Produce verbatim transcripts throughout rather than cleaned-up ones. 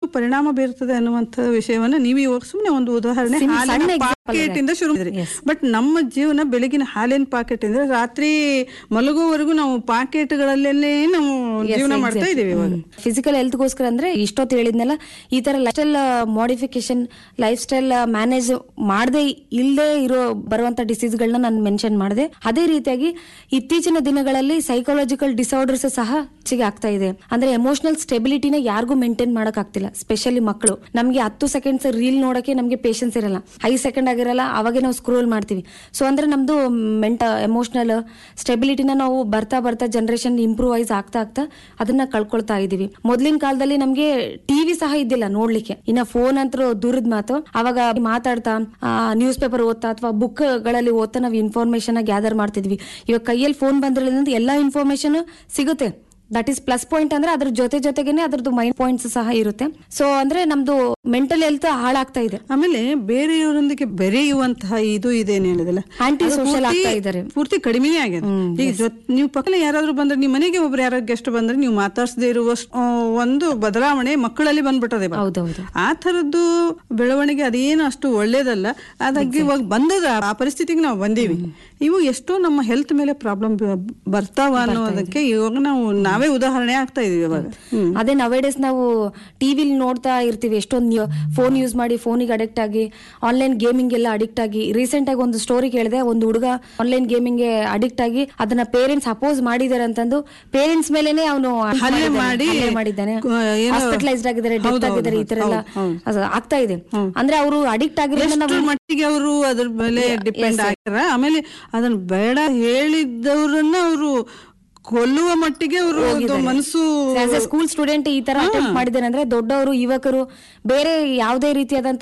ಪರಿಣಾಮ ಬೀರ್ತದೆ ಅನ್ನುವಂಥ ವಿಷಯವನ್ನ ನೀವು ಇವಾಗ ಸುಮ್ಮನೆ ಒಂದು ಉದಾಹರಣೆ ಹಾಲಿನ ಪಾಕೆಟ್ ಇಂದ ಶುರು ಮಾಡಿದ್ರಿ. ಬಟ್ ನಮ್ಮ ಜೀವನ ಬೆಳಗಿನ ಹಾಲಿನ ಪಾಕೆಟ್ ಅಂದ್ರೆ ರಾತ್ರಿ ಮಲಗುವವರೆಗೂ ನಾವು ಪಾಕೆಟ್ಗಳಲ್ಲೇ ನಾವು ಜೀವನ ಮಾಡ್ತಾ ಇದೀವಿ. ಇವಾಗ ಫಿಸಿಕಲ್ ಹೆಲ್ತ್ಗೋಸ್ಕರ ಅಂದ್ರೆ ಇಷ್ಟೊತ್ತು ಹೇಳಿದ್ನಲ್ಲ, ಈ ತರ life style modification, life style manage ಮಾಡದೆ ಇಲ್ಲದೆ ಇರೋ ಬರುವಂತ ಡಿಸೀಸ್ ಗಳನ್ನ ನಾನು ಮೆನ್ಷನ್ ಮಾಡಿದೆ. ಅದೇ ರೀತಿಯಾಗಿ ಇತ್ತೀಚಿನ ದಿನಗಳಲ್ಲಿ ಸೈಕಾಲಜಿಕಲ್ ಡಿಸಾರ್ಡರ್ಸ್ ಸಹ ಹೆಚ್ಚಿಗೆ ಆಗ್ತಾ ಇದೆ. ಅಂದ್ರೆ ಎಮೋಷನಲ್ ಸ್ಟೆಬಿಲಿಟಿನ ಯಾರಿಗೂ ಮೇಂಟೈನ್ ಮಾಡಕ್ ಆಗ್ತಿಲ್ಲ, ಸ್ಪೆಷಲಿ ಮಕ್ಕಳು. ನಮ್ಗೆ ಹತ್ತು ಸೆಕೆಂಡ್ಸ್ ರೀಲ್ ನೋಡಕ್ಕೆ ನಮ್ಗೆ ಪೇಷನ್ಸ್ ಇರಲ್ಲ, ಐದು ಸೆಕೆಂಡ್ ಆಗಿರಲ್ಲ, ಅವಾಗೆ ನಾವು ಸ್ಕ್ರೋಲ್ ಮಾಡ್ತೀವಿ. ಸೊ ಅಂದ್ರೆ ನಮ್ದು ಮೆಂಟ ಎಮೋಷನಲ್ ಸ್ಟೆಬಿಲಿಟಿನ ನಾವು ಬರ್ತಾ ಬರ್ತಾ ಜನರೇಷನ್ ಇಂಪ್ರೂವೈಸ್ ಆಗ್ತಾ ಆಗ್ತಾ ಅದನ್ನ ಕಳ್ಕೊಳ್ತಾ ಇದೀವಿ. ಮೊದ್ಲಿನ ಕಾಲದಲ್ಲಿ ನಮ್ಗೆ ಟಿವಿ ಸಹ ಇದ್ದಿಲ್ಲ ನೋಡ್ಲಿಕ್ಕೆ, ಇನ್ನ ಫೋನ್ ಅಂತ ದೂರದ ಮಾತು. ಅವಾಗ ಮಾತಾಡ್ತಾ ನ್ಯೂಸ್ ಪೇಪರ್ ಓದ್ತಾ ಅಥವಾ ಬುಕ್ ಗಳಲ್ಲಿ ಓದ್ತಾ ನಾವು ಇನ್ಫಾರ್ಮೇಶನ್ ಗ್ಯಾದರ್ ಮಾಡ್ತಿದ್ವಿ. ಇವಾಗ ಕೈಯಲ್ಲಿ ಫೋನ್ ಬಂದ್ರಿಂದ ಎಲ್ಲಾ ಇನ್ಫಾರ್ಮೇಶನ್ ಸಿಗುತ್ತೆ. That is plus point. ಅಂದ್ರೆ ಅದ್ರ ಜೊತೆ ಜೊತೆಗೇನೆ ಅದ್ರದ್ದು ಮೈನ್ ಪಾಯಿಂಟ್ಸ್ ಸಹ ಇರುತ್ತೆ. ಸೊ ಅಂದ್ರೆ ನಮ್ದು ಮೆಂಟಲ್ ಹೆಲ್ತ್ ಹಾಳಾಗ್ತಾ ಇದೆ. ಆಮೇಲೆ ಬೇರೆಯವರೊಂದಿಗೆ ಬೆರೆಯುವಂತಹ ಇದು ಇದೇನು ಹೇಳಿದಲ್ಲ, ಆಂಟಿ ಸೋಷಿಯಲ್ ಆಗ್ತಾ ಇದ್ದಾರೆ, ಪೂರ್ತಿ ಕಡಿಮೆನೇ ಆಗಿದೆ. ಈಗ ನೀವು ಪಕ್ಕದ ಯಾರಾದ್ರೂ ಬಂದ್ರೆ, ನಿಮ್ಮ ಮನೆಗೆ ಒಬ್ರು ಯಾರು ಗೆಸ್ಟ್ ಬಂದ್ರೆ ನೀವು ಮಾತಾಡ್ಸದೇ ಇರುವ ಒಂದು ಬದಲಾವಣೆ ಮಕ್ಕಳಲ್ಲಿ ಬಂದ್ಬಿಟ್ಟದೆ. ಹೌದೌದು. ಆ ತರದ್ದು ಬೆಳವಣಿಗೆ ಅದೇನು ಅಷ್ಟು ಒಳ್ಳೇದಲ್ಲ. ಅದಾಗಿ ಇವಾಗ ಬಂದದ ಆ ಪರಿಸ್ಥಿತಿಗೆ ನಾವು ಬಂದೀವಿ. ಇವು ಎಷ್ಟೋ ನಮ್ಮ ಹೆಲ್ತ್ ಮೇಲೆ ಪ್ರಾಬ್ಲಮ್ ಬರ್ತಾವ ಅನ್ನೋದಕ್ಕೆ ಇವಾಗ ನಾವು ನಾವೇ ಉದಾಹರಣೆ ಆಗ್ತಾ ಇದೀವಿ ಇವಾಗ. ಅದೇ ನವೇಡೇಸ್ ನಾವು ಟಿವಿಲಿ ನೋಡ್ತಾ ಇರ್ತೀವಿ, ಎಷ್ಟೊಂದು ಫೋನ್ ಯೂಸ್ ಮಾಡಿ ಫೋನಿಗೆ ಅಡಿಕ್ಟ್ ಆಗಿ ಆನ್ಲೈನ್ ಗೇಮಿಂಗ್ ಎಲ್ಲ ಅಡಿಕ್ಟ್ ಆಗಿ. ರೀಸೆಂಟ್ ಆಗಿ ಒಂದು ಸ್ಟೋರಿ ಕೇಳಿದೆ, ಒಂದು ಹುಡುಗ ಆನ್ಲೈನ್ ಗೇಮಿಂಗ್ ಗೆ ಅಡಿಕ್ಟ್ ಆಗಿ ಅದನ್ನ ಪೇರೆಂಟ್ಸ್ ಅಪೋಸ್ ಮಾಡಿದಾರೆ ಅಂತಂದು ಪೇರೆಂಟ್ಸ್ ಮೇಲೆನೆ ಅವನು ಹಲ್ಲೆ ಮಾಡಿದ್ದಾನೆ, ಹಾಸ್ಪಿಟಲೈಸ್ಡ್ ಆಗಿದ್ದಾರೆ, ಡೆತ್ ಆಗಿದ್ದಾರೆ. ಈ ತರ ಎಲ್ಲ ಆಗ್ತಾ ಇದೆ. ಅಂದ್ರೆ ಅವರು ಅಡಿಕ್ಟ್ ಆಗಿರೋ ಮಟ್ಟಿಗೆ ಅವರು ಅದ್ರ ಮೇಲೆ ಡಿಪೆಂಡ್ ಆಗ್ತಾರ. ಆಮೇಲೆ ಅದನ್ನ ಬೇಡ ಹೇಳಿದವ್ರನ್ನ ಅವರು ಕೊಲ್ಲುವ ಮಟ್ಟಿಗೆ ಅವರು ಮನಸ್ಸು. ಸ್ಕೂಲ್ ಸ್ಟೂಡೆಂಟ್ ಈ ತರ ಅಟೆಂಪ್ಟ್ ಮಾಡಿದ್ದಾರೆ ಅಂದ್ರೆ ದೊಡ್ಡವರು, ಯುವಕರು ಬೇರೆ ಯಾವುದೇ ರೀತಿಯಾದಂತ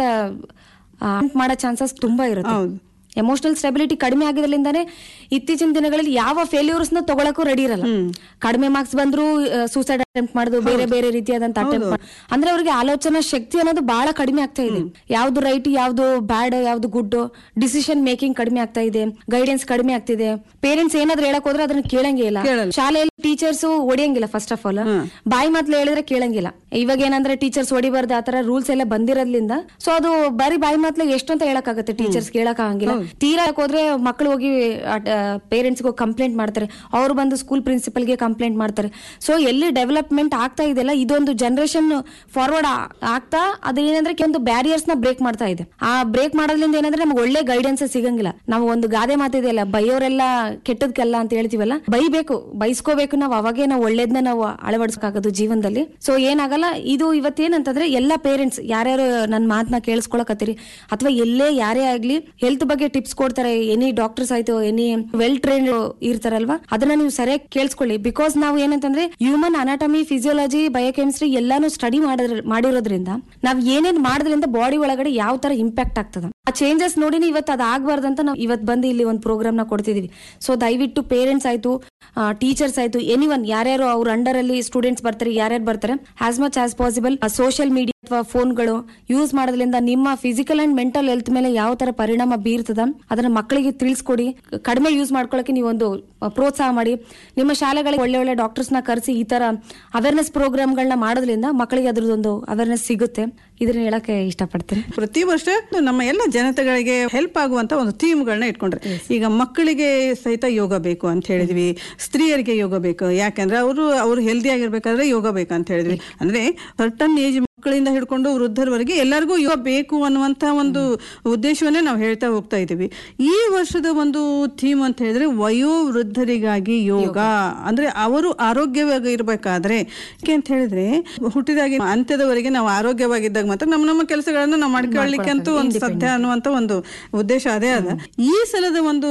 ಮಾಡೋ ಚಾನ್ಸಸ್ ತುಂಬಾ ಇರುತ್ತೆ. ಎಮೋಷನಲ್ ಸ್ಟೆಬಿಲಿಟಿ ಕಡಿಮೆ ಆಗಿದ್ರಿಂದಾನೆ ಇತ್ತೀಚಿನ ದಿನಗಳಲ್ಲಿ ಯಾವ ಫೇಲ್ಯೂರ್ಸ್ ನ ತಗೊಳಕ್ಕೂ ರೆಡಿ ಇರಲ್ಲ. ಕಡಿಮೆ ಮಾರ್ಕ್ಸ್ ಬಂದ್ರು ಸೂಸೈಡ್ ಅಟೆಂಪ್ಟ್ ಮಾಡೋದು, ಬೇರೆ ಬೇರೆ ರೀತಿಯಾದಂತ ಅಟೆಂಪ್ಟ್. ಅಂದ್ರೆ ಅವ್ರಿಗೆ ಆಲೋಚನಾ ಶಕ್ತಿ ಅನ್ನೋದು ಬಹಳ ಕಡಿಮೆ ಆಗ್ತಾ ಇದೆ. ಯಾವ್ದು ರೈಟ್, ಯಾವ್ದು ಬ್ಯಾಡ್, ಯಾವ್ದು ಗುಡ್, ಡಿಸಿಷನ್ ಮೇಕಿಂಗ್ ಕಡಿಮೆ ಆಗ್ತಾ ಇದೆ, ಗೈಡೆನ್ಸ್ ಕಡಿಮೆ ಆಗ್ತಿದೆ. ಪೇರೆಂಟ್ಸ್ ಏನಾದ್ರು ಹೇಳಕ್ ಹೋದ್ರೆ ಅದನ್ನ ಕೇಳಂಗೇ ಇಲ್ಲ. ಶಾಲೆಯಲ್ಲಿ ಟೀಚರ್ಸ್ ಹೊಡಿಯಂಗಿಲ್ಲ, ಫಸ್ಟ್ ಆಫ್ ಆಲ್ ಬಾಯಿ ಮಾತ್ಲು ಹೇಳಿದ್ರೆ ಕೇಳಂಗಿಲ್ಲ. ಇವಾಗ ಏನಂದ್ರೆ ಟೀಚರ್ಸ್ ಹೊಡಿಬಾರ್ದು ಆತರ ರೂಲ್ಸ್ ಎಲ್ಲ ಬಂದಿರೋದ್ರಿಂದ ಸೊ ಅದು ಬರೀ ಬಾಯಿ ಮಾತ್ಲು ಎಷ್ಟು ಅಂತ ಹೇಳಕ್ ಆಗುತ್ತೆ, ಟೀಚರ್ಸ್ ಕೇಳಕ್ ಆಗಂಗಿಲ್ಲ. ತೀರಾ ಹೋದ್ರೆ ಮಕ್ಕಳು ಹೋಗಿ ಪೇರೆಂಟ್ಸ್ ಹೋಗಿ ಕಂಪ್ಲೇಂಟ್ ಮಾಡ್ತಾರೆ, ಅವ್ರು ಬಂದು ಸ್ಕೂಲ್ ಪ್ರಿನ್ಸಿಪಲ್ ಗೆ ಕಂಪ್ಲೇಂಟ್ ಮಾಡ್ತಾರೆ. ಸೊ ಎಲ್ಲಿ ಡೆವಲಪ್ಮೆಂಟ್ ಆಗ್ತಾ ಇದೆಲ್ಲ, ಇದೊಂದು ಜನರೇಷನ್ ಫಾರ್ವರ್ಡ್ ಆಗ್ತಾ ಅದೇನಂದ್ರೆ ಕೆಲವೊಂದು ಬ್ಯಾರಿಯರ್ಸ್ ನ ಬ್ರೇಕ್ ಮಾಡ್ತಾ ಇದೆ. ಆ ಬ್ರೇಕ್ ಮಾಡೋದ್ರಿಂದ ಏನಂದ್ರೆ ನಮ್ಗೆ ಒಳ್ಳೆ ಗೈಡೆನ್ಸ್ ಸಿಗಂಗಿಲ್ಲ. ನಾವು ಒಂದು ಗಾದೆ ಮಾತಿದೆಯಲ್ಲ, ಬೈಯೋರೆಲ್ಲ ಕೆಟ್ಟದ್ಕಲ್ಲ ಅಂತ ಹೇಳ್ತೀವಲ್ಲ, ಬೈಬೇಕು, ಬೈಸ್ಕೋಬೇಕು ನಾವು, ಅವಾಗೇ ನಾವು ಒಳ್ಳೇದ್ನ ನಾವು ಅಳವಡಿಸಕ್ಕಾಗೋದು ಜೀವನದಲ್ಲಿ. ಸೊ ಏನಾಗಲ್ಲ, ಇದು ಇವತ್ತೇನಂತಂದ್ರೆ ಎಲ್ಲ ಪೇರೆಂಟ್ಸ್ ಯಾರ್ಯಾರು ನನ್ನ ಮಾತನ್ನ ಕೇಳಿಸ್ಕೊಳಕತ್ತೀರಿ ಅಥವಾ ಎಲ್ಲೇ ಯಾರೇ ಆಗ್ಲಿ ಹೆಲ್ತ್ ಬಗ್ಗೆ ಟಿಪ್ಸ್ ಕೊಡ್ತಾರೆ, ಎನಿ ಡಾಕ್ಟರ್ಸ್ ಆಯ್ತು, ಎನಿ ವೆಲ್ ಟ್ರೈನ್ಡ್ ಇರ್ತಾರಲ್ವಾ, ಅದನ್ನ ನೀವು ಸರಿಯಾಗಿ ಕೇಳಿಸ್ಕೊಳ್ಳಿ. ಬಿಕಾಸ್ ನಾವು ಏನಂತಂದ್ರೆ ಹ್ಯೂಮನ್ ಅನಾಟಮಿ, ಫಿಸಿಯೋಲಜಿ, ಬಯೋಕೆಮಿಸ್ಟ್ರಿ ಎಲ್ಲಾನು ಸ್ಟಡಿ ಮಾಡಿರೋದ್ರಿಂದ ನಾವ್ ಏನೇನ್ ಮಾಡೋದ್ರಿಂದ ಬಾಡಿ ಒಳಗಡೆ ಯಾವ ತರ ಇಂಪ್ಯಾಕ್ಟ್ ಆಗ್ತದ, ಆ ಚೇಂಜಸ್ ನೋಡಿನಿ ಇವತ್ತು ಅದ್ ಆಗ್ಬಾರ್ದಂತ ನಾವು ಇವತ್ ಬಂದು ಇಲ್ಲಿ ಒಂದು ಪ್ರೋಗ್ರಾಮ್ ನ ಕೊಡ್ತಿದೀವಿ. ಸೊ ದಯವಿಟ್ಟು ಪೇರೆಂಟ್ಸ್ ಆಯ್ತು, ಟೀಚರ್ಸ್ ಆಯ್ತು, ಎನಿ ಒನ್ ಯಾರ್ಯಾರು ಅವ್ರ ಅಂಡರ್ ಅಲ್ಲಿ ಸ್ಟೂಡೆಂಟ್ಸ್ ಬರ್ತಾರೆ, ಯಾರ್ಯಾರು ಬರ್ತಾರೆ, as much as possible social media ಅಥವಾ ಫೋನ್ಗಳು ಯೂಸ್ ಮಾಡೋದ್ರಿಂದ ನಿಮ್ಮ ಫಿಸಿಕಲ್ ಅಂಡ್ ಮೆಂಟಲ್ ಹೆಲ್ತ್ ಮೇಲೆ ಯಾವ ತರ ಪರಿಣಾಮ ಬೀರ್ತದ ಅದನ್ನ ಮಕ್ಕಳಿಗೆ ತಿಳಿಸ್ಕೊಡಿ. ಕಡಿಮೆ ಯೂಸ್ ಮಾಡ್ಕೊಳ್ಳಕ್ಕೆ ನೀವೊಂದು ಪ್ರೋತ್ಸಾಹ ಮಾಡಿ. ನಿಮ್ಮ ಶಾಲೆಗಳಿಗೆ ಒಳ್ಳೆ ಒಳ್ಳೆ ಡಾಕ್ಟರ್ಸ್ ನ ಕರೆಸಿ ಈ ತರ ಅವೇರ್ನೆಸ್ ಪ್ರೋಗ್ರಾಮ್ಗಳನ್ನ ಮಾಡೋದ್ರಿಂದ ಮಕ್ಕಳಿಗೆ ಅದ್ರದ್ದೊಂದು ಅವೇರ್ನೆಸ್ ಸಿಗುತ್ತೆ. ಇದನ್ನ ಹೇಳಕ್ಕೆ ಇಷ್ಟಪಡ್ತೇನೆ. ಪ್ರತಿ ವರ್ಷ ನಮ್ಮ ಎಲ್ಲ ಜನತೆಗಳಿಗೆ ಹೆಲ್ಪ್ ಆಗುವಂತ ಒಂದು ಥೀಮ್ಗಳನ್ನ ಇಟ್ಕೊಂಡ್ರೆ, ಈಗ ಮಕ್ಕಳಿಗೆ ಸಹಿತ ಯೋಗ ಬೇಕು ಅಂತ ಹೇಳಿದ್ವಿ, ಸ್ತ್ರೀಯರಿಗೆ ಯೋಗ ಬೇಕು, ಯಾಕಂದ್ರೆ ಅವರು ಅವ್ರು ಹೆಲ್ದಿ ಆಗಿರ್ಬೇಕಾದ್ರೆ ಯೋಗ ಬೇಕು ಅಂತ ಹೇಳಿದ್ವಿ. ಅಂದ್ರೆ ಸರ್ಟನ್ ಏಜ್ ಮಕ್ಕಳಿಂದ ಹಿಡ್ಕೊಂಡು ವೃದ್ಧರವರೆಗೆ ಎಲ್ಲರಿಗೂ ಯೋಗ ಬೇಕು ಅನ್ನುವಂತ ಒಂದು ಉದ್ದೇಶವನ್ನೇ ನಾವು ಹೇಳ್ತಾ ಹೋಗ್ತಾ ಇದ್ದೀವಿ. ಈ ವರ್ಷದ ಒಂದು ಥೀಮ್ ಅಂತ ಹೇಳಿದ್ರೆ ವಯೋವೃದ್ಧರಿಗಾಗಿ ಯೋಗ. ಅಂದ್ರೆ ಅವರು ಆರೋಗ್ಯವಾಗಿ ಇರ್ಬೇಕಾದ್ರೆ ಅಂತ ಹೇಳಿದ್ರೆ ಹುಟ್ಟಿದಾಗಿ ಅಂತ್ಯದವರೆಗೆ ನಾವು ಆರೋಗ್ಯವಾಗಿದ್ದಾಗ ಮಾತ್ರ ನಮ್ಮ ನಮ್ಮ ಕೆಲಸಗಳನ್ನ ನಾವು ಮಾಡ್ಕೊಳ್ಳಿಕ್ಕೆ ಅಂತೂ ಒಂದು ಸಾಧ್ಯ ಅನ್ನುವಂತ ಒಂದು ಉದ್ದೇಶ ಅದೇ ಅದ. ಈ ಸಲದ ಒಂದು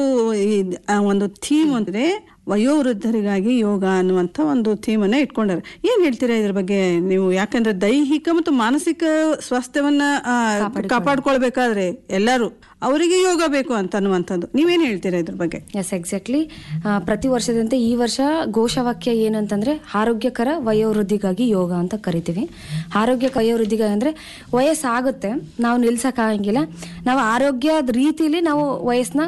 ಒಂದು ಥೀಮ್ ಅಂದ್ರೆ ವಯೋವೃದ್ಧರಿಗಾಗಿ ಯೋಗ ಅನ್ನುವಂಥ ಒಂದು ಥೀಮನ್ನ ಇಟ್ಕೊಂಡಾರೆ. ಏನ್ ಹೇಳ್ತೀರಾ ಇದ್ರ ಬಗ್ಗೆ ನೀವು? ಯಾಕಂದ್ರೆ ದೈಹಿಕ ಮತ್ತು ಮಾನಸಿಕ ಸ್ವಾಸ್ಥ್ಯವನ್ನ ಕಾಪಾಡ್ಕೊಳ್ಬೇಕಾದ್ರೆ ಎಲ್ಲರೂ ಅವರಿಗೆ ಯೋಗ ಬೇಕು ಅಂತ ಅನ್ನುವಂಥದ್ದು, ನೀವೇನ್ ಹೇಳ್ತೀರಾ ಇದ್ರ ಬಗ್ಗೆ? S, exactly. ಪ್ರತಿ ವರ್ಷದಂತೆ ಈ ವರ್ಷ ಘೋಷವಾಕ್ಯ ಏನು ಅಂತಂದ್ರೆ ಆರೋಗ್ಯಕರ ವಯೋವೃದ್ಧಿಗಾಗಿ ಯೋಗ ಅಂತ ಕರಿತೀವಿ. ಆರೋಗ್ಯ ವಯೋವೃದ್ಧಿಗಾಗಿ ಅಂದ್ರೆ ವಯಸ್ಸಾಗುತ್ತೆ, ನಾವು ನಿಲ್ಸಕ್ ಆಗಂಗಿಲ್ಲ, ನಾವು ಆರೋಗ್ಯದ ರೀತಿಲಿ ನಾವು ವಯಸ್ಸನ್ನ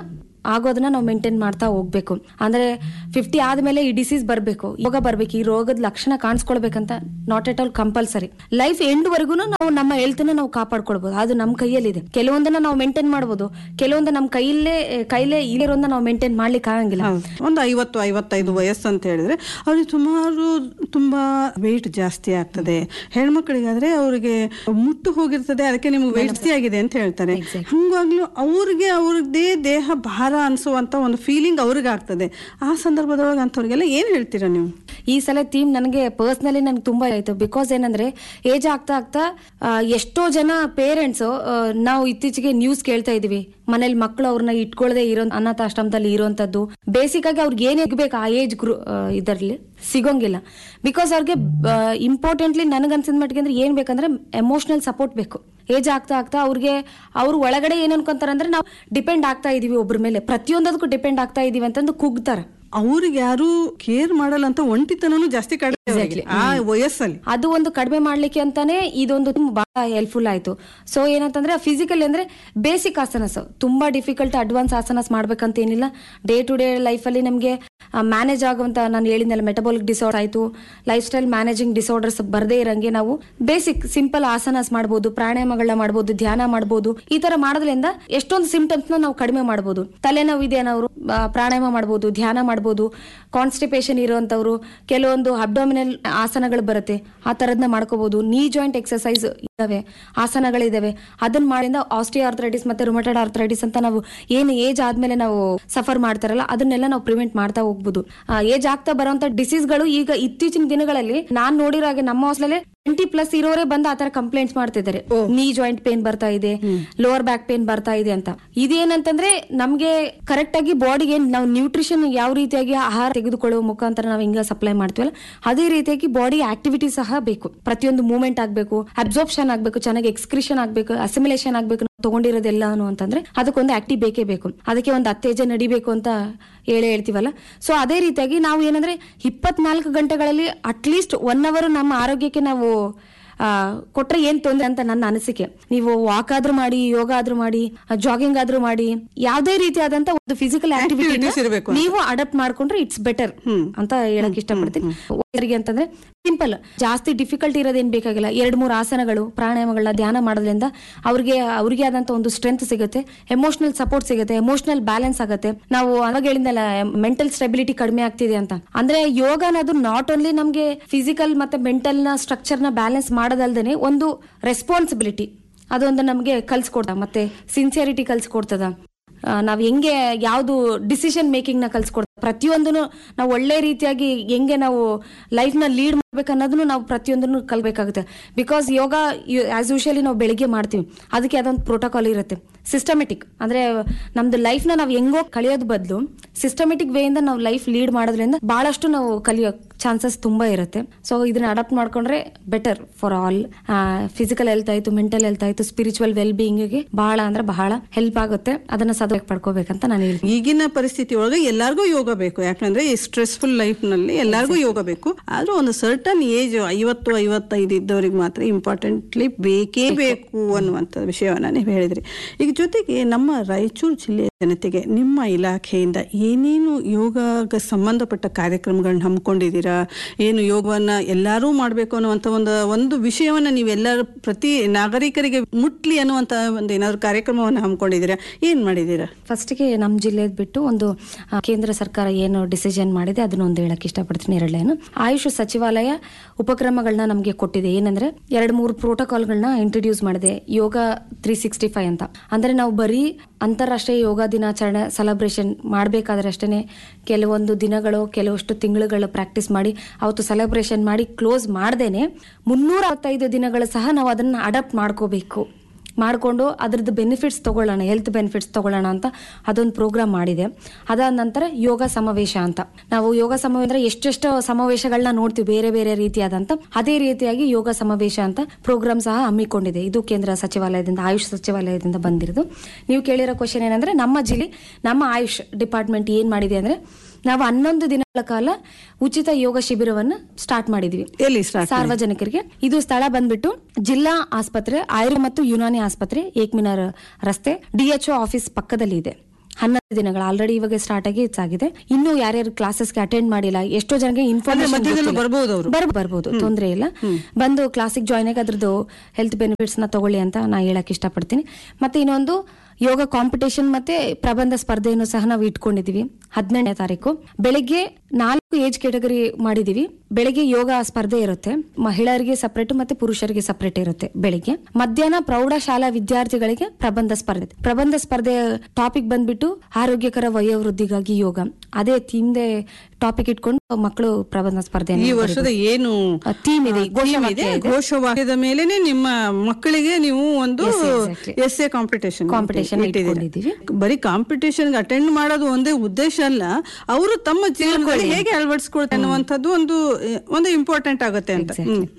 ಆಗೋದನ್ನ ನಾವು ಮೇಂಟೈನ್ ಮಾಡ್ತಾ ಹೋಗ್ಬೇಕು. ಅಂದ್ರೆ ಫಿಫ್ಟಿ ಆದ್ಮೇಲೆ ಈ ಡಿಸೀಸ್ ಬರ್ಬೇಕು, ಯೋಗ ಬರ್ಬೇಕು, ಈ ರೋಗದ ಲಕ್ಷಣ ಕಾಣಿಸ್ಕೊಳ್ಬೇಕಂತ not at all compulsory. Life end ವರೆಗೂ ನಾವು ನಮ್ಮ ಹೆಲ್ತ್ ನ ನಾವು ಕಾಪಾಡ್ಕೊಳ್ಬಹುದು, ಅದು ನಮ್ಮ ಕೈಯಲ್ಲಿದೆ. ಕೆಲವೊಂದನ್ನ ನಾವು ಮೇಂಟೈನ್ ಮಾಡಬಹುದು, ಕೆಲವೊಂದು ನಮ್ಮ ಕೈಯಲ್ಲೇ ಕೈಲೇ ಇರೋದನ್ನ ನಾವು ಮೇಂಟೈನ್ ಮಾಡ್ಲಿಕ್ಕೆ ಆಗಂಗಿಲ್ಲ. ಒಂದು ಐವತ್ತು ಐವತ್ತೈದು ವಯಸ್ಸು ಅಂತ ಹೇಳಿದ್ರೆ ಅವ್ರಿಗೆ ಸುಮಾರು ತುಂಬಾ ವೆಯ್ಟ್ ಜಾಸ್ತಿ ಆಗ್ತದೆ. ಹೆಣ್ಮಕ್ಳಿಗಾದ್ರೆ ಅವ್ರಿಗೆ ಮುಟ್ಟು ಹೋಗಿರ್ತದೆ, ಅದಕ್ಕೆ ನಿಮ್ಗೆ ವೆಯ್ಟ್ ಜಾಸ್ತಿ ಆಗಿದೆ ಅಂತ ಹೇಳ್ತಾರೆ. ಹಂಗಾಗ್ಲೂ ಅವ್ರಿಗೆ ಅವ್ರದ್ದೇ ದೇಹ ಭಾರ ಅನ್ಸುವಂತ ಒಂದು ಫೀಲಿಂಗ್ ಅವ್ರಿಗೆ ಆಗ್ತದೆ. ಆ ಸಂದರ್ಭದೊಳಗೆ ಅಂತವ್ರಿಗೆಲ್ಲ ಏನ್ ಹೇಳ್ತೀರಾ ನೀವು? ಈ ಸಲ ಥೀಮ್ ನನಗೆ ಪರ್ಸನಲಿ ನನ್ಗೆ ತುಂಬಾ ಆಯ್ತು. ಬಿಕಾಸ್ ಏನಂದ್ರೆ ಏಜ್ ಆಗ್ತಾ ಆಗ್ತಾ ಎಷ್ಟೋ ಜನ ಪೇರೆಂಟ್ಸ್, ನಾವು ಇತ್ತೀಚೆಗೆ ನ್ಯೂಸ್ ಕೇಳ್ತಾ ಇದೀವಿ, ಮನೇಲಿ ಮಕ್ಕಳು ಅವ್ರನ್ನ ಇಟ್ಕೊಳ್ಳದೆ ಇರೋ ಅನಾಥಾಶ್ರಮದಲ್ಲಿ ಇರುವಂತದ್ದು. ಬೇಸಿಕ್ ಆಗಿ ಅವ್ರಿಗೆ ಏನ್ ಇರ್ಬೇಕು ಆ ಏಜ್ ಗ್ರೂ ಇದರಲ್ಲಿ ಸಿಗೋಂಗಿಲ್ಲ. ಬಿಕಾಸ್ ಅವ್ರಿಗೆ ಇಂಪಾರ್ಟೆಂಟ್ಲಿ ನನಗನ್ಸಿದ ಮಟ್ಟಿಗೆ ಅಂದ್ರೆ ಏನ್ ಬೇಕಂದ್ರೆ ಎಮೋಷನಲ್ ಸಪೋರ್ಟ್ ಬೇಕು. ಏಜ್ ಆಗ್ತಾ ಆಗ್ತಾ ಅವ್ರಿಗೆ ಅವ್ರು ಒಳಗಡೆ ಏನ್ ಅನ್ಕೊಂತಾರ ಅಂದ್ರೆ ನಾವು ಡಿಪೆಂಡ್ ಆಗ್ತಾ ಇದೀವಿ ಒಬ್ರ ಮೇಲೆ, ಪ್ರತಿಯೊಂದಕ್ಕೂ ಡಿಪೆಂಡ್ ಆಗ್ತಾ ಇದೀವಿ ಅಂತಂದು ಕುಗ್ತಾರ. ಅವ್ರಿಗೆ ಯಾರು ಕೇರ್ ಮಾಡಲ್ಲ ಅಂತ ಒಂಟಿತನೂ ಜಾಸ್ತಿ ಕಡಿಮೆ ಆ ವಯಸ್ಸಲ್ಲಿ. ಅದು ಒಂದು ಕಡಿಮೆ ಮಾಡ್ಲಿಕ್ಕೆ ಅಂತಾನೆ ಇದೊಂದು ಬಹಳ ಹೆಲ್ಪ್ಫುಲ್ ಆಯ್ತು. ಸೊ ಏನಂತಂದ್ರೆ ಫಿಸಿಕಲ್ ಅಂದ್ರೆ ಬೇಸಿಕ್ ಆಸನಸ್, ತುಂಬಾ ಡಿಫಿಕಲ್ಟ್ ಅಡ್ವಾನ್ಸ್ ಆಸನಸ್ ಮಾಡ್ಬೇಕಂತ ಏನಿಲ್ಲ. ಡೇ ಟು ಡೇ ಲೈಫ್ ಅಲ್ಲಿ ನಮ್ಗೆ ಮ್ಯಾನೇಜ್ ಆಗುವಂತ, ನಾನು ಹೇಳಿದ್ನಲ್ಲ ಮೆಟಬಾಲಿಕ್ ಡಿಸಾರ್ಡರ್ ಆಯ್ತು, ಲೈಫ್ ಸ್ಟೈಲ್ ಮ್ಯಾನೇಜಿಂಗ್ ಡಿಸಾರ್ಡರ್ಸ್ ಬರ್ದೇ ಇರಂಗೆ ನಾವು ಬೇಸಿಕ್ ಸಿಂಪಲ್ ಆಸನಸ್ ಮಾಡ್ಬೋದು, ಪ್ರಾಣಾಯಾಮಗಳನ್ನ ಮಾಡ್ಬೋದು, ಧ್ಯಾನ ಮಾಡ್ಬೋದು. ಈ ತರ ಮಾಡೋದ್ರಿಂದ ಎಷ್ಟೊಂದು ಸಿಂಪ್ಟಮ್ಸ್ ನ ನಾವು ಕಡಿಮೆ ಮಾಡ್ಬೋದು. ತಲೆನೋವು ಇದೆ ಅನ್ನೋರು ಪ್ರಾಣಾಯಾಮ ಮಾಡ್ಬೋದು, ಧ್ಯಾನ ಮಾಡ್ಬೋದು. ಕಾನ್ಸ್ಟಿಪೇಷನ್ ಇರುವಂತವ್ರು ಕೆಲವೊಂದು ಅಬ್ಡೋಮಿನಲ್ ಆಸನಗಳು ಬರುತ್ತೆ, ಆ ತರದ್ನ ಮಾಡ್ಕೋಬಹುದು. ನೀ ಜಾಯಿಂಟ್ ಎಕ್ಸರ್ಸೈಸ್ ಇದಾವೆ, ಆಸನಗಳಿದಾವೆ. ಅದನ್ನ ಮಾಡಿಂದ ಆಸ್ಟಿಯೋ ಆರ್ಥರೈಟಿಸ್ ಮತ್ತೆ ರುಮಟೆಡ್ ಆರ್ಥರೈಟಿಸ್ ಅಂತ ನಾವು ಏನು ಏಜ್ ಆದ್ಮೇಲೆ ನಾವು ಸಫರ್ ಮಾಡ್ತಾರಲ್ಲ ಅದನ್ನೆಲ್ಲ ನಾವು ಪ್ರಿವೆಂಟ್ ಮಾಡ್ತಾ ಹೋಗ್ಬೋದು. ಏಜ್ ಆಗ್ತಾ ಬರುವಂತ ಡಿಸೀಸ್ಗಳು ಈಗ ಇತ್ತೀಚಿನ ದಿನಗಳಲ್ಲಿ ನಾನ್ ನೋಡಿರೋ ಹಾಗೆ ನಮ್ಮ ಹಾಸ್ಟೆಲ್ ಟ್ವೆಂಟಿ ಪ್ಲಸ್ ಇರೋರೇ ಬಂದು ಆತರ ಕಂಪ್ಲೇಂಟ್ಸ್ ಮಾಡ್ತಿದ್ದಾರೆ. ನೀ ಜಾಯಿಂಟ್ ಪೇನ್ ಬರ್ತಾ ಇದೆ, ಲೋವರ್ ಬ್ಯಾಕ್ ಪೇನ್ ಬರ್ತಾ ಇದೆ ಅಂತ. ಇದೇನಂತಂದ್ರೆ ನಮ್ಗೆ ಕರೆಕ್ಟ್ ಆಗಿ ಬಾಡಿಗೆ ನಾವು ನ್ಯೂಟ್ರಿಷನ್ ಯಾವ ರೀತಿಯಾಗಿ ಆಹಾರ ತೆಗೆದುಕೊಳ್ಳುವ ಮುಖಾಂತರ ನಾವು ಹಿಂಗ ಸಪ್ಲೈ ಮಾಡ್ತೀವಲ್ಲ ಅದೇ ರೀತಿಯಾಗಿ ಬಾಡಿ ಆಕ್ಟಿವಿಟಿ ಸಹ ಬೇಕು. ಪ್ರತಿಯೊಂದು ಮೂವ್ಮೆಂಟ್ ಆಗ್ಬೇಕು, ಅಬ್ಸಾರ್ಪ್ಷನ್ ಆಗ್ಬೇಕು, ಚೆನ್ನಾಗಿ ಎಕ್ಸ್ಕ್ರಿಷನ್ ಆಗ್ಬೇಕು, ಅಸಿಮಿಲೇಷನ್ ಆಗ್ಬೇಕು. ತಗೊಂಡಿರೋದೆಲ್ಲ ಅಂತಂದ್ರೆ ಅದಕ್ಕೊಂದು ಆಕ್ಟಿವ್ ಬೇಕೇ ಬೇಕು. ಅದಕ್ಕೆ ಒಂದು ಹತ್ತೇಜೆ ನಡಿಬೇಕು ಅಂತ ಹೇಳೇ ಹೇಳ್ತೀವಲ್ಲ. ಸೊ ಅದೇ ರೀತಿಯಾಗಿ ನಾವು ಏನಂದ್ರೆ ಇಪ್ಪತ್ನಾಲ್ಕು ಗಂಟೆಗಳಲ್ಲಿ ಅಟ್ಲೀಸ್ಟ್ ಒನ್ ಅವರ್ ನಮ್ಮ ಆರೋಗ್ಯಕ್ಕೆ ನಾವು ಆ ಕೊಟ್ರೆ ಏನ್ ತೊಂದ್ರೆ ಅಂತ ನನ್ನ ಅನಿಸಿಕೆ. ನೀವು ವಾಕ್ ಆದ್ರೂ ಮಾಡಿ, ಯೋಗ ಆದ್ರೂ ಮಾಡಿ, ಜಾಗಿಂಗ್ ಆದ್ರೂ ಮಾಡಿ, ಯಾವ್ದೇ ರೀತಿಯಾದಂತ ಒಂದು ಫಿಸಿಕಲ್ ಆಕ್ಟಿವಿಟಿ ನೀವು ಅಡಾಪ್ಟ್ ಮಾಡ್ಕೊಂಡ್ರೆ ಇಟ್ಸ್ ಬೆಟರ್ ಅಂತ ಹೇಳಕ್ ಇಷ್ಟಪಡ್ತೀನಿ. ಅಂತಂದ್ರೆ ಸಿಂಪಲ್, ಜಾಸ್ತಿ ಡಿಫಿಕಲ್ಟ್ ಇರೋದೇನ್ ಬೇಕಾಗಿಲ್ಲ. ಎರಡ್ ಮೂರು ಆಸನಗಳು, ಪ್ರಾಣಾಯಾಮಗಳನ್ನ ಧ್ಯಾನ ಮಾಡೋದ್ರಿಂದ ಅವ್ರಿಗೆ ಅವ್ರಿಗೆ ಆದಂತ ಒಂದು ಸ್ಟ್ರೆಂತ್ ಸಿಗುತ್ತೆ, ಎಮೋಷನಲ್ ಸಪೋರ್ಟ್ ಸಿಗುತ್ತೆ, ಎಮೋಷನಲ್ ಬ್ಯಾಲೆನ್ಸ್ ಆಗುತ್ತೆ. ನಾವು ಅವಾಗ ಹೇಳಿದ್ನಲ್ಲ ಮೆಂಟಲ್ ಸ್ಟೆಬಿಲಿಟಿ ಕಡಿಮೆ ಆಗ್ತಿದೆ ಅಂತ. ಅಂದ್ರೆ ಯೋಗ ಅನ್ನೋದು ನಾಟ್ ಓನ್ಲಿ ನಮ್ಗೆ ಫಿಸಿಕಲ್ ಮತ್ತೆ ಮೆಂಟಲ್ ನ ಸ್ಟ್ರಕ್ಚರ್ ನ ಬ್ಯಾಲೆನ್ಸ್ ಮಾಡೋದಲ್ದೇನೆ ಒಂದು ರೆಸ್ಪಾನ್ಸಿಬಿಲಿಟಿ ಅದೊಂದು ನಮ್ಗೆ ಕಲ್ಸ್ಕೊಡ್ತ, ಮತ್ತೆ ಸಿನ್ಸಿಯರಿಟಿ ಕಲ್ಸ್ಕೊಡ್ತದ. ನಾವ್ ಹೆಂಗೆ ಯಾವ್ದು ಡಿಸಿಷನ್ ಮೇಕಿಂಗ್ ನ ಕಲ್ಸ್ಕೊಡ್ತ, ಪ್ರತಿಯೊಂದನ್ನು ನಾವು ಒಳ್ಳೆ ರೀತಿಯಾಗಿ ಹೆಂಗೆ ನಾವು ಲೈಫ್ ನ ಲೀಡ್ ಮಾಡ್ಬೇಕು ಅನ್ನೋದನ್ನು ನಾವು ಪ್ರತಿಯೊಂದನ್ನು ಕಲ್ಬೇಕಾಗುತ್ತೆ. ಬಿಕಾಸ್ ಯೋಗ ಆಸ್ ಯೂಶುವಲಿ ನಾವು ಬೆಳಿಗ್ಗೆ ಮಾಡ್ತೀವಿ, ಅದಕ್ಕೆ ಅದೊಂದು ಪ್ರೋಟೋಕಾಲ್ ಇರುತ್ತೆ. ಸಿಸ್ಟಮೆಟಿಕ್ ಅಂದ್ರೆ ನಮ್ದು ಲೈಫ್ ನ ನಾವು ಹೆಂಗೋ ಕಳಿಯೋದ್ ಬದಲು ಸಿಸ್ಟಮೆಟಿಕ್ ವೇ ಇಂದ ನಾವು ಲೈಫ್ ಲೀಡ್ ಮಾಡೋದ್ರಿಂದ ಬಹಳಷ್ಟು ನಾವು ಕಲಿಯೋ ಚಾನ್ಸಸ್ ತುಂಬಾ ಇರುತ್ತೆ. ಸೊ ಇದನ್ನ ಅಡಾಪ್ಟ್ ಮಾಡ್ಕೊಂಡ್ರೆ better for all. Physical health ಆಯ್ತು, ಮೆಂಟಲ್ ಹೆಲ್ತ್ ಆಯ್ತು, ಸ್ಪಿರಿಚುವಲ್ ವೆಲ್ ಬೀಯಿಂಗ್ ಗೆ ಬಹಳ ಅಂದ್ರೆ ಬಹಳ ಹೆಲ್ಪ್ ಆಗುತ್ತೆ. ಅದನ್ನ ಸದ್ಯ ಪಡ್ಕೋಬೇಕಂತ ನಾನು ಹೇಳ್ತೀನಿ. ಈಗಿನ ಪರಿಸ್ಥಿತಿ ಒಳಗೆ ಎಲ್ಲರಿಗೂ ಯೋಗ ಬೇಕು, ಯಾಕಂದ್ರೆ ಈ ಸ್ಟ್ರೆಸ್ಫುಲ್ ಲೈಫ್ ನಲ್ಲಿ ಎಲ್ಲರಿಗೂ ಯೋಗ ಬೇಕು. ಆದ್ರೂ ಒಂದು ಸರ್ಟನ್ ಏಜ್ ಐವತ್ತು ಐವತ್ತೈದು ಇದ್ದವ್ರಿಗೆ ಮಾತ್ರ ಇಂಪಾರ್ಟೆಂಟ್ಲಿ ಬೇಕೇ ಬೇಕು ಅನ್ನುವಂತ ವಿಷಯವನ್ನ ನೀವು ಹೇಳಿದ್ರಿ. ಈಗ ಜೊತೆಗೆ ನಮ್ಮ ರಾಯಚೂರು ಜಿಲ್ಲೆಯ ಜನತೆಗೆ ನಿಮ್ಮ ಇಲಾಖೆಯಿಂದ ಏನೇನು ಯೋಗಕ್ಕೆ ಸಂಬಂಧಪಟ್ಟ ಕಾರ್ಯಕ್ರಮಗಳನ್ನ ಹಮ್ಮಿಕೊಂಡಿದ್ದೀರಾ, ಏನು ಯೋಗವನ್ನ ಎಲ್ಲರೂ ಮಾಡಬೇಕು ಅನ್ನುವಂಥ ಒಂದು ಒಂದು ವಿಷಯವನ್ನ ನೀವೆಲ್ಲರೂ ಪ್ರತಿ ನಾಗರಿಕರಿಗೆ ಮುಟ್ಲಿ ಅನ್ನುವಂಥ ಒಂದು ಏನಾದ್ರು ಕಾರ್ಯಕ್ರಮವನ್ನು ಹಮ್ಮಿಕೊಂಡಿದ್ದೀರಾ, ಏನ್ ಮಾಡಿದ್ದೀರಾ? ಫಸ್ಟ್ಗೆ ನಮ್ಮ ಜಿಲ್ಲೆದ್ ಬಿಟ್ಟು ಒಂದು ಕೇಂದ್ರ ಸರ್ಕಾರ ಏನು ಡಿಸಿಷನ್ ಮಾಡಿದೆ ಅದನ್ನ ಒಂದು ಹೇಳಕ್ ಇಷ್ಟಪಡ್ತೀನಿ. ಎರಡನೇನು ಆಯುಷ್ ಸಚಿವಾಲಯ ಉಪಕ್ರಮಗಳನ್ನ ನಮ್ಗೆ ಕೊಟ್ಟಿದೆ. ಏನಂದ್ರೆ ಎರಡ್ ಮೂರು ಪ್ರೋಟೋಕಾಲ್ಗಳನ್ನ ಇಂಟ್ರೊಡ್ಯೂಸ್ ಮಾಡಿದೆ, ಯೋಗ ತ್ರೀ ಸಿಕ್ಸ್ಟಿ ಫೈವ್ ಅಂತ. ಅಂದ್ರೆ ನಾವು ಬರೀ ಅಂತಾರಾಷ್ಟ್ರೀಯ ಯೋಗ ದಿನಾಚರಣೆ ಸೆಲೆಬ್ರೇಷನ್ ಮಾಡ್ಬೇಕಾದ್ರೆ ಅಷ್ಟೇನೆ ಕೆಲವೊಂದು ದಿನಗಳು ಕೆಲವಷ್ಟು ತಿಂಗಳುಗಳು ಪ್ರಾಕ್ಟೀಸ್ ಮಾಡಿ ಅವತ್ತು ಸೆಲೆಬ್ರೇಷನ್ ಮಾಡಿ ಕ್ಲೋಸ್ ಮಾಡ್ದೇನೆ ಮುನ್ನೂರ ಅರವತ್ತೈದು ದಿನಗಳು ಸಹ ನಾವು ಅದನ್ನ ಅಡಾಪ್ಟ್ ಮಾಡ್ಕೋಬೇಕು. ಮಾಡಿಕೊಂಡು ಅದ್ರದ್ದು ಬೆನಿಫಿಟ್ಸ್ ತಗೊಳ್ಳೋಣ, ಹೆಲ್ತ್ ಬೆನಿಫಿಟ್ಸ್ ತಗೊಳ್ಳೋಣ ಅಂತ ಅದೊಂದು ಪ್ರೋಗ್ರಾಮ್ ಮಾಡಿದೆ. ಅದಾದ ನಂತರ ಯೋಗ ಸಮಾವೇಶ ಅಂತ, ನಾವು ಯೋಗ ಸಮಾವೇಶ ಅಂದ್ರೆ ಎಷ್ಟೆಷ್ಟು ಸಮಾವೇಶಗಳನ್ನ ನೋಡ್ತೀವಿ ಬೇರೆ ಬೇರೆ ರೀತಿಯಾದಂತ, ಅದೇ ರೀತಿಯಾಗಿ ಯೋಗ ಸಮಾವೇಶ ಅಂತ ಪ್ರೋಗ್ರಾಮ್ ಸಹ ಹಮ್ಮಿಕೊಂಡಿದೆ. ಇದು ಕೇಂದ್ರ ಸಚಿವಾಲಯದಿಂದ, ಆಯುಷ್ ಸಚಿವಾಲಯದಿಂದ ಬಂದಿರೋದು. ನೀವು ಕೇಳಿರೋ ಕ್ವಶನ್ ಏನಂದ್ರೆ ನಮ್ಮ ಜಿಲ್ಲೆ ನಮ್ಮ ಆಯುಷ್ ಡಿಪಾರ್ಟ್ಮೆಂಟ್ ಏನ್ ಮಾಡಿದೆ ಅಂದ್ರೆ ನಾವು ಹನ್ನೊಂದು ದಿನಗಳ ಕಾಲ ಉಚಿತ ಯೋಗ ಶಿಬಿರವನ್ನ ಸ್ಟಾರ್ಟ್ ಮಾಡಿದ್ವಿ ಸಾರ್ವಜನಿಕರಿಗೆ. ಇದು ಸ್ಥಳ ಬಂದ್ಬಿಟ್ಟು ಜಿಲ್ಲಾ ಆಸ್ಪತ್ರೆ, ಆಯುರ್ವೇದ ಮತ್ತು ಯುನಾನಿ ಆಸ್ಪತ್ರೆ, ಏಕ್ಮಿನಾರ್ ರಸ್ತೆ, ಡಿಎಚ್ಒ ಆಫೀಸ್ ಪಕ್ಕದಲ್ಲಿ ಇದೆ. ಹನ್ನೊಂದು ದಿನಗಳು ಆಲ್ರೆಡಿ ಇವಾಗ ಸ್ಟಾರ್ಟ್ ಆಗಿ ಆಗಿದೆ. ಇನ್ನು ಯಾರ್ಯಾರು ಕ್ಲಾಸಸ್ಗೆ ಅಟೆಂಡ್ ಮಾಡಿಲ್ಲ, ಎಷ್ಟೋ ಜನಕ್ಕೆ ಇನ್ಫಾರ್ಮೇಶನ್ ಬರ್ಬೋದು, ತೊಂದರೆ ಇಲ್ಲ. ಬಂದು ಕ್ಲಾಸಿಗೆ ಜಾಯ್ನ್ ಆಗಿ ಅದ್ರದ್ದು ಹೆಲ್ತ್ ಬೆನಿಫಿಟ್ಸ್ ನ ತಗೊಳ್ಳಿ ಅಂತ ನಾ ಹೇಳಕ್ ಇಷ್ಟಪಡ್ತೀನಿ. ಮತ್ತೆ ಇನ್ನೊಂದು ಯೋಗ ಕಾಂಪಿಟೇಷನ್ ಮತ್ತೆ ಪ್ರಬಂಧ ಸ್ಪರ್ಧೆಯನ್ನು ಸಹ ನಾವು ಇಟ್ಕೊಂಡಿದೀವಿ. ಹದಿನೆಂಟನೇ ತಾರೀಕು ಬೆಳಿಗ್ಗೆ ನಾಲ್ಕು ಏಜ್ ಕೆಟಗರಿ ಮಾಡಿದೀವಿ. ಬೆಳಿಗ್ಗೆ ಯೋಗ ಸ್ಪರ್ಧೆ ಇರುತ್ತೆ, ಮಹಿಳೆಯರಿಗೆ ಸಪರೇಟ್ ಮತ್ತೆ ಪುರುಷರಿಗೆ ಸಪರೇಟ್ ಇರುತ್ತೆ ಬೆಳಿಗ್ಗೆ. ಮಧ್ಯಾಹ್ನ ಪ್ರೌಢಶಾಲಾ ವಿದ್ಯಾರ್ಥಿಗಳಿಗೆ ಪ್ರಬಂಧ ಸ್ಪರ್ಧೆ. ಪ್ರಬಂಧ ಸ್ಪರ್ಧೆ ಟಾಪಿಕ್ ಬಂದ್ಬಿಟ್ಟು ಆರೋಗ್ಯಕರ ವಯೋವೃದ್ಧಿಗಾಗಿ ಯೋಗ. ಅದೇ ಥೀಮ್ದೆ ಟಾಪಿಕ್ ಇಟ್ಕೊಂಡು ಮಕ್ಕಳು ಪ್ರಬಂಧ ಸ್ಪರ್ಧೆ. ಈ ವರ್ಷದ ಏನು ಥೀಮ್ ಇದೆ, ಘೋಷವಾಕ್ಯದ ಮೇಲೆನೆ ನಿಮ್ಮ ಮಕ್ಕಳಿಗೆ ನೀವು ಒಂದು ಎಸ್ ಎ ಕಾಂಪಿಟೇಷನ್ ಕಾಂಪಿಟೇಷನ್ ಇಟ್ಟಿದ್ದೀವಿ. ಬರೀ ಕಾಂಪಿಟೇಷನ್ ಅಟೆಂಡ್ ಮಾಡೋದು ಒಂದೇ ಉದ್ದೇಶ ಅಲ್ಲ, ಅವರು ತಮ್ಮ ಜೀವನದಲ್ಲಿ ಹೇಗೆ ಅಳವಡಿಸ್ಕೊಳ್ತಾರೆ ಅನ್ನುವಂಥದ್ದು ಒಂದು ಒಂದು ಇಂಪಾರ್ಟೆಂಟ್ ಆಗುತ್ತೆ ಅಂತ.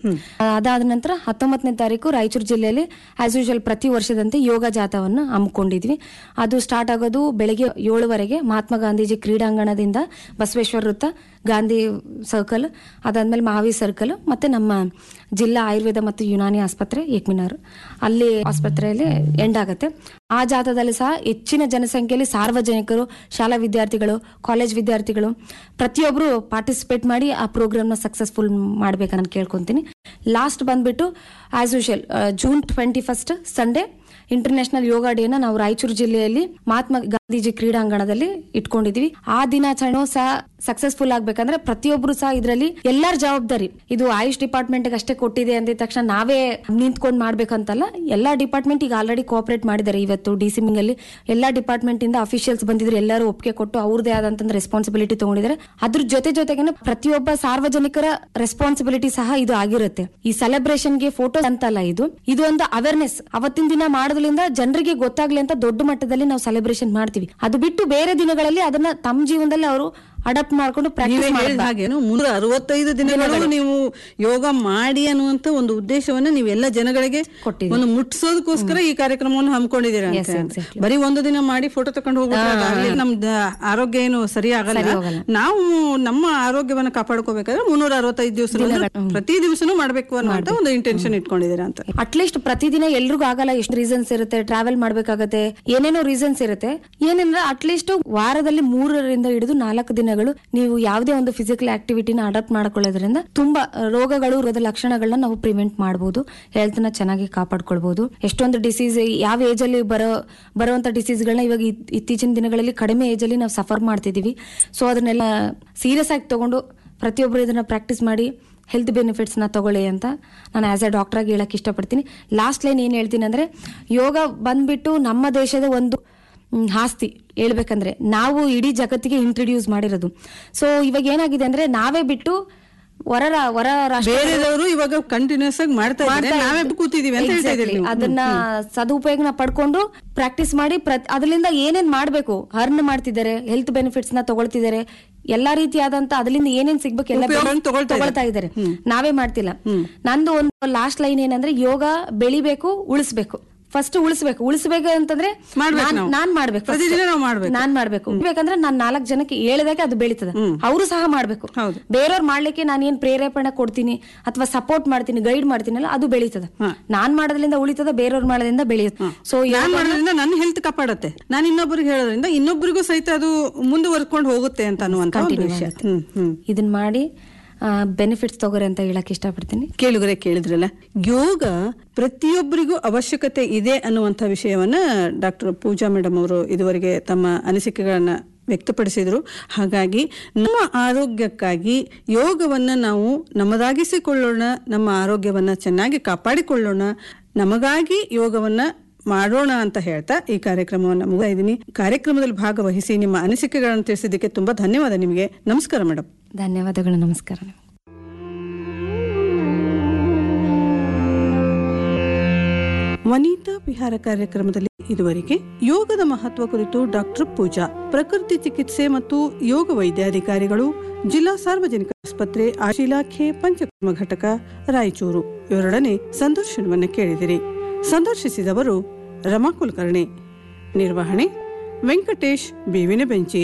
ಅದಾದ ನಂತರ ಹತ್ತೊಂಬತ್ತನೇ ತಾರೀಕು ರಾಯಚೂರು ಜಿಲ್ಲೆಯಲ್ಲಿ ಆಸ್ ಯೂಶುವಲ್ ಪ್ರತಿ ವರ್ಷದಂತೆ ಯೋಗ ಜಾಥಾವನ್ನು ಹಮ್ಮಿಕೊಂಡಿದ್ವಿ. ಅದು ಸ್ಟಾರ್ಟ್ ಆಗೋದು ಬೆಳಗ್ಗೆ ಏಳುವರೆಗೆ ಮಹಾತ್ಮ ಗಾಂಧೀಜಿ ಕ್ರೀಡಾಂಗಣದಿಂದ ಬಸವೇಶ್ವರ ವೃತ್ತ, ಗಾಂಧಿ ಸರ್ಕಲ್, ಅದಾದ್ಮೇಲೆ ಮಹಾವೀರ್ ಸರ್ಕಲ್, ಮತ್ತೆ ನಮ್ಮ ಜಿಲ್ಲಾ ಆಯುರ್ವೇದ ಮತ್ತು ಯುನಾನಿ ಆಸ್ಪತ್ರೆ ಏಕ್ಮಿನಾರ್ ಅಲ್ಲಿ ಆಸ್ಪತ್ರೆಯಲ್ಲಿ ಎಂಡ್ ಆಗುತ್ತೆ. ಆ ಜಾಥಾದಲ್ಲಿ ಸಹ ಹೆಚ್ಚಿನ ಜನಸಂಖ್ಯೆಯಲ್ಲಿ ಸಾರ್ವಜನಿಕರು, ಶಾಲಾ ವಿದ್ಯಾರ್ಥಿಗಳು, ಕಾಲೇಜ್ ವಿದ್ಯಾರ್ಥಿಗಳು ಪ್ರತಿಯೊಬ್ಬರು ಪಾರ್ಟಿಸಿಪೇಟ್ ಮಾಡಿ ಆ ಪ್ರೋಗ್ರಾಮ್ ನ ಸಕ್ಸಸ್ಫುಲ್ ಮಾಡ್ಬೇಕಂತ ಕೇಳ್ಕೊಂತೀನಿ. ಲಾಸ್ಟ್ ಬಂದ್ಬಿಟ್ಟು as usual June twenty first Sunday international ಯೋಗ ಡೇನ ನಾವು ರಾಯಚೂರು ಜಿಲ್ಲೆಯಲ್ಲಿ ಮಹಾತ್ಮ ಗಾಂಧೀಜಿ ಕ್ರೀಡಾಂಗಣದಲ್ಲಿ ಇಟ್ಕೊಂಡಿದ್ವಿ. ಆ ದಿನಾಚರಣೆ ಸಹ ಸಕ್ಸಸ್ಫುಲ್ ಆಗ್ಬೇಕಂದ್ರೆ ಪ್ರತಿಯೊಬ್ರು ಸಹ ಇದರಲ್ಲಿ ಎಲ್ಲರ ಜವಾಬ್ದಾರಿ. ಇದು ಆಯುಷ್ ಡಿಪಾರ್ಟ್ಮೆಂಟ್ ಅಷ್ಟೇ ಕೊಟ್ಟಿದೆ ಅಂದಿದ ತಕ್ಷಣ ನಾವೇ ನಿಂತ್ಕೊಂಡು ಮಾಡ್ಬೇಕಂತಲ್ಲ, ಎಲ್ಲಾ ಡಿಪಾರ್ಟ್ಮೆಂಟ್ ಈಗ ಆಲ್ರೆಡಿ ಕೋಆಪರೇಟ್ ಮಾಡಿದ್ದಾರೆ. ಇವತ್ತು ಡಿ ಸಿ ಮಿಂಗ್ ಅಲ್ಲಿ ಎಲ್ಲಾ ಡಿಪಾರ್ಟ್ಮೆಂಟ್ ಇಂದ ಅಫಿಷಿಯಲ್ಸ್ ಬಂದಿದ್ರು, ಎಲ್ಲರೂ ಒಪ್ಪಿಗೆ ಕೊಟ್ಟು ಅವ್ರದೇ ಆದಂತ ರೆಸ್ಪಾನ್ಸಿಬಿಲಿಟಿ ತಗೊಂಡಿದ್ದಾರೆ. ಅದ್ರ ಜೊತೆ ಜೊತೆಗೆ ಪ್ರತಿಯೊಬ್ಬ ಸಾರ್ವಜನಿಕರ ರೆಸ್ಪಾನ್ಸಿಬಿಲಿಟಿ ಸಹ ಇದು ಆಗಿರುತ್ತೆ. ಈ ಸೆಲೆಬ್ರೇಷನ್ ಗೆ ಫೋಟೋ ಅಂತಲ್ಲ, ಇದು ಇದು ಒಂದು ಅವೇರ್ನೆಸ್. ಅವತ್ತಿನ ದಿನ ಮಾಡೋದ್ರಿಂದ ಜನರಿಗೆ ಗೊತ್ತಾಗ್ಲಿ ಅಂತ ದೊಡ್ಡ ಮಟ್ಟದಲ್ಲಿ ನಾವು ಸೆಲೆಬ್ರೇಷನ್ ಮಾಡ್ತೀವಿ. ಅದು ಬಿಟ್ಟು ಬೇರೆ ದಿನಗಳಲ್ಲಿ ಅದನ್ನ ತಮ್ಮ ಜೀವನದಲ್ಲಿ ಅವರು ಅಡಾಪ್ಟ್ ಮಾಡ್ಕೊಂಡು ಪ್ರಾಕ್ಟೀಸ್ ಮಾಡಿದ ಹಾಗೆ ಮುನ್ನೂರ ಅರವತ್ತೈದು ದಿನಗಳು ನೀವು ಯೋಗ ಮಾಡಿ ಅನ್ನುವಂತ ಒಂದು ಉದ್ದೇಶವನ್ನ ನೀವೆಲ್ಲ ಜನಗಳಿಗೆ ಒಂದು ಮುಟ್ಟಿಸೋದಕ್ಕೋಸ್ಕರ ಈ ಕಾರ್ಯಕ್ರಮವನ್ನು ಹಮ್ಮಿಕೊಂಡಿದ್ದೀರಾ. ಬರೀ ಒಂದು ದಿನ ಮಾಡಿ ಫೋಟೋ ತಕೊಂಡು ಹೋಗ್ಬಿಟ್ರೆ ನಮ್ದು ಆರೋಗ್ಯ ಏನು ಸರಿ ಆಗಲ್ಲ. ನಾವು ನಮ್ಮ ಆರೋಗ್ಯವನ್ನ ಕಾಪಾಡ್ಕೋಬೇಕಾದ್ರೆ ಮುನ್ನೂರ ಅರವತ್ತೈದು ದಿವಸ ಪ್ರತಿ ದಿವಸನೂ ಮಾಡ್ಬೇಕು ಅನ್ನುವಂತ ಒಂದು ಇಂಟೆನ್ಷನ್ ಇಟ್ಕೊಂಡಿದ್ದೀರಾ ಅಂತ. ಅಟ್ಲೀಸ್ಟ್ ಪ್ರತಿದಿನ ಎಲ್ರಿಗೂ ಆಗಲ್ಲ, ಎಷ್ಟು ರೀಸನ್ಸ್ ಇರುತ್ತೆ, ಟ್ರಾವೆಲ್ ಮಾಡ್ಬೇಕಾಗತ್ತೆ, ಏನೇನೋ ರೀಸನ್ಸ್ ಇರುತ್ತೆ. ಏನಂದ್ರೆ ಅಟ್ಲೀಸ್ಟ್ ವಾರದಲ್ಲಿ ಮೂರರಿಂದ ಹಿಡಿದು ನಾಲ್ಕು ದಿನ ನೀವು ಯಾವುದೇ ಒಂದು ಫಿಸಿಕಲ್ ಆಕ್ಟಿವಿಟಿನ ಅಡಾಪ್ಟ್ ಮಾಡ್ಕೊಳ್ಳೋದ್ರಿಂದ ತುಂಬಾ ರೋಗಗಳು, ರೋಗದ ಲಕ್ಷಣಗಳನ್ನ ನಾವು ಪ್ರಿವೆಂಟ್ ಮಾಡಬಹುದು, ಹೆಲ್ತ್ ನ ಚೆನ್ನಾಗಿ ಕಾಪಾಡ್ಕೊಳ್ಬಹುದು. ಎಷ್ಟೊಂದು ಡಿಸೀಸ್ ಯಾವ ಏಜ್ ಅಲ್ಲಿ ಬರೋ ಬರುವಂತ ಡಿಸೀಸ್ ಗಳನ್ನ ಇವಾಗ ಇತ್ತೀಚಿನ ದಿನಗಳಲ್ಲಿ ಕಡಿಮೆ ಏಜ್ ಅಲ್ಲಿ ನಾವು ಸಫರ್ ಮಾಡ್ತಿದೀವಿ. ಸೊ ಅದನ್ನೆಲ್ಲ ಸೀರಿಯಸ್ ಆಗಿ ತಗೊಂಡು ಪ್ರತಿಯೊಬ್ಬರು ಇದನ್ನ ಪ್ರಾಕ್ಟೀಸ್ ಮಾಡಿ ಹೆಲ್ತ್ ಬೆನಿಫಿಟ್ಸ್ ನ ತಗೊಳ್ಳಿ ಅಂತ ನಾನು ಆಸ್ ಎ ಡಾಕ್ಟರ್ ಆಗಿ ಹೇಳಕ್ ಇಷ್ಟಪಡ್ತೀನಿ. ಲಾಸ್ಟ್ ಲೈನ್ ಏನ್ ಹೇಳ್ತೀನಿ ಅಂದ್ರೆ, ಯೋಗ ಬಂದ್ಬಿಟ್ಟು ನಮ್ಮ ದೇಶದ ಒಂದು ಆಸ್ತಿ. ಹೇಳ್ಬೇಕಂದ್ರೆ ನಾವು ಇಡೀ ಜಗತ್ತಿಗೆ ಇಂಟ್ರೊಡ್ಯೂಸ್ ಮಾಡಿರೋದು. ಸೊ ಇವಾಗ ಏನಾಗಿದೆ ಅಂದ್ರೆ ನಾವೇ ಬಿಟ್ಟು ಹೊರ ಹೊರ ಬೇರೆದವರು ಇವಾಗ ಕಂಟಿನ್ಯೂಸ್ ಆಗಿ ಮಾಡ್ತಾ ಇದ್ದಾರೆ. ಅದನ್ನ ಸದುಪಯೋಗನ ಪಡ್ಕೊಂಡು ಪ್ರಾಕ್ಟೀಸ್ ಮಾಡಿ ಅದರಿಂದ ಏನೇನ್ ಮಾಡ್ಬೇಕು, ಅರ್ನ್ ಮಾಡ್ತಿದ್ದಾರೆ, ಹೆಲ್ತ್ ಬೆನಿಫಿಟ್ಸ್ ನ ತಗೊಳ್ತಿದ್ದಾರೆ, ಎಲ್ಲಾ ರೀತಿಯಾದಂತ ಅದರಿಂದ ಏನೇನ್ ಸಿಗ್ಬೇಕು ಎಲ್ಲ ತಗೊಳ್ತಾ ಇದ್ದಾರೆ. ನಾವೇ ಮಾಡ್ತಿಲ್ಲ. ನಂದು ಒಂದು ಲಾಸ್ಟ್ ಲೈನ್ ಏನಂದ್ರೆ, ಯೋಗ ಬೆಳಿಬೇಕು, ಉಳಿಸ್ಬೇಕು. ಫಸ್ಟ್ ಉಳಿಸ್ಬೇಕು. ಉಳಿಸ್ಬೇಕು ಅಂತಂದ್ರೆ ನಾನ್ ಮಾಡ್ಬೇಕು, ನಾನ್ ಮಾಡ್ಬೇಕು. ಬೇಕಂದ್ರೆ ನಾನ್ ನಾಲ್ಕು ಜನಕ್ಕೆ ಹೇಳಿದಾಗ ಅದು ಬೆಳೀತದೆ. ಅವರು ಸಹ ಮಾಡ್ಬೇಕು. ಬೇರೆಯವ್ರು ಮಾಡ್ಲಿಕ್ಕೆ ನಾನು ಏನ್ ಪ್ರೇರೇಪಣೆ ಕೊಡ್ತೀನಿ ಅಥವಾ ಸಪೋರ್ಟ್ ಮಾಡ್ತೀನಿ, ಗೈಡ್ ಮಾಡ್ತೀನಲ್ಲ, ಅದು ಬೆಳೀತದೆ. ನಾನ್ ಮಾಡೋದ್ರಿಂದ ಉಳಿತದ, ಬೇರೆಯವ್ರು ಮಾಡೋದ್ರಿಂದ ಬೆಳೆಯುತ್ತೆ. ಸೊ ಮಾಡೋದ್ರಿಂದ ನನ್ನ ಹೆಲ್ತ್ ಕಾಪಾಡುತ್ತೆ, ನಾನು ಇನ್ನೊಬ್ಬರಿಗೆ ಹೇಳೋದ್ರಿಂದ ಇನ್ನೊಬ್ಬರಿಗೂ ಸಹಿತ ಅದು ಮುಂದುವರ್ಕೊಂಡು ಹೋಗುತ್ತೆ ಅಂತ ಅನ್ನುವಂತ ವಿಷಯ. ಇದನ್ ಮಾಡಿ ಬೆನಿಫಿಟ್ಸ್ ತಗೋರಿ ಅಂತ ಹೇಳಕ್ ಇಷ್ಟಪಡ್ತೀನಿ. ಕೇಳುಗರೆ ಕೇಳಿದ್ರಲ್ಲ, ಯೋಗ ಪ್ರತಿಯೊಬ್ಬರಿಗೂ ಅವಶ್ಯಕತೆ ಇದೆ ಅನ್ನುವಂಥ ವಿಷಯವನ್ನ ಡಾಕ್ಟರ್ ಪೂಜಾ ಮೇಡಮ್ ಅವರು ಇದುವರೆಗೆ ತಮ್ಮ ಅನಿಸಿಕೆಗಳನ್ನ ವ್ಯಕ್ತಪಡಿಸಿದ್ರು. ಹಾಗಾಗಿ ನಮ್ಮ ಆರೋಗ್ಯಕ್ಕಾಗಿ ಯೋಗವನ್ನ ನಾವು ನಮ್ಮದಾಗಿಸಿಕೊಳ್ಳೋಣ, ನಮ್ಮ ಆರೋಗ್ಯವನ್ನ ಚೆನ್ನಾಗಿ ಕಾಪಾಡಿಕೊಳ್ಳೋಣ, ನಮಗಾಗಿ ಯೋಗವನ್ನ ಮಾಡೋಣ ಅಂತ ಹೇಳ್ತಾ ಈ ಕಾರ್ಯಕ್ರಮವನ್ನು ಮುಗಿಸ್ತಾ ಇದ್ದೀನಿ. ಕಾರ್ಯಕ್ರಮದಲ್ಲಿ ಭಾಗವಹಿಸಿ ನಿಮ್ಮ ಅನಿಸಿಕೆಗಳನ್ನು ತಿಳಿಸಿದ್ದಕ್ಕೆ ತುಂಬಾ ಧನ್ಯವಾದ ನಿಮಗೆ. ನಮಸ್ಕಾರ ಮೇಡಮ್. ಧನ್ಯವಾದಗಳು. ನಮಸ್ಕಾರ. ವನಿತಾ ವಿಹಾರ ಕಾರ್ಯಕ್ರಮದಲ್ಲಿ ಇದುವರೆಗೆ ಯೋಗದ ಮಹತ್ವ ಕುರಿತು ಡಾಕ್ಟರ್ ಪೂಜಾ, ಪ್ರಕೃತಿ ಚಿಕಿತ್ಸೆ ಮತ್ತು ಯೋಗ ವೈದ್ಯಾಧಿಕಾರಿಗಳು, ಜಿಲ್ಲಾ ಸಾರ್ವಜನಿಕ ಆಸ್ಪತ್ರೆ ಆಯುಷ್ ಇಲಾಖೆ ಪಂಚಕರ್ಮ ಘಟಕ ರಾಯಚೂರು ಇವರೊಡನೆ ಸಂದರ್ಶನವನ್ನು ಕೇಳಿದಿರಿ. ಸಂದರ್ಶಿಸಿದವರು ರಮಾ ಕುಲಕರ್ಣಿ. ನಿರ್ವಹಣೆ ವೆಂಕಟೇಶ್ ಬೇವಿನ ಬೆಂಚಿ.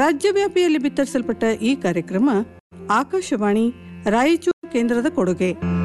ರಾಜ್ಯವ್ಯಾಪಿಯಲ್ಲಿ ಬಿತ್ತರಿಸಲ್ಪಟ್ಟ ಈ ಕಾರ್ಯಕ್ರಮ ಆಕಾಶವಾಣಿ ರಾಯಚೂರು ಕೇಂದ್ರದ ಕೊಡುಗೆ.